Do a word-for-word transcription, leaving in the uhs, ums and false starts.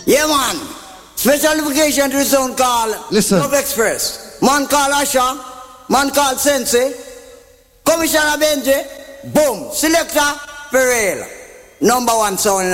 Yeah, man. Special invocation to the sound called Listen. Love Express. Man called Asha. Man called Sensei. Commissioner Benji. Boom. Selector Perel. Number one sound.